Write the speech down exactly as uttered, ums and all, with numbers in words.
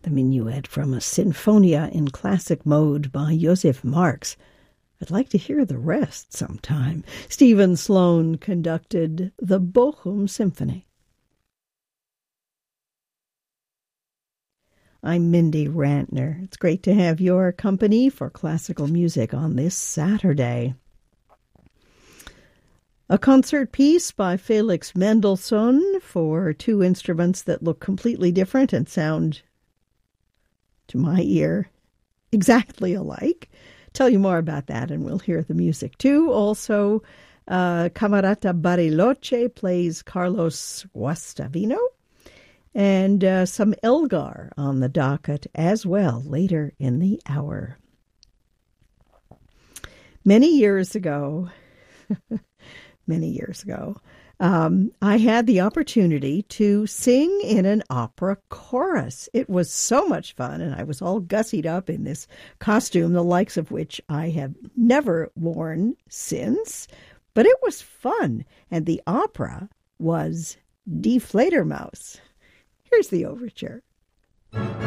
the minuet from a Sinfonia in Classic Mode by Joseph Marx. I'd like to hear the rest sometime. Stephen Sloan conducted the Bochum Symphony. I'm Mindy Rantner. It's great to have your company for classical music on this Saturday. A concert piece by Felix Mendelssohn for two instruments that look completely different and sound, to my ear, exactly alike. Tell you more about that, and we'll hear the music too. Also, uh, Camerata Bariloche plays Carlos Guastavino, and uh, some Elgar on the docket as well later in the hour. Many years ago, many years ago, um, I had the opportunity to sing in an opera chorus. It was so much fun, and I was all gussied up in this costume, the likes of which I have never worn since. But it was fun, and the opera was Die Fledermaus. Here's the overture.